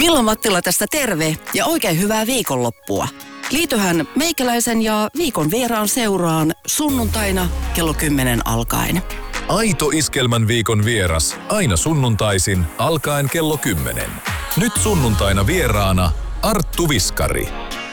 Milla Mattila tästä terve ja oikein hyvää viikonloppua. Liityhän meikäläisen ja viikon vieraan seuraan sunnuntaina kello 10 alkaen. Aito Iskelmän viikon vieras aina sunnuntaisin alkaen kello 10. Nyt sunnuntaina vieraana Arttu Viskari.